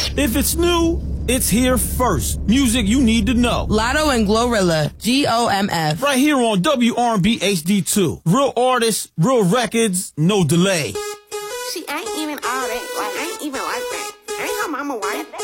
If it's new, it's here first. Music you need to know. Lotto and Glorilla, GOMF. Right here on WRB HD2. Real artists, real records, no delay. She ain't even all that. Like, ain't even like that. Ain't her mama white.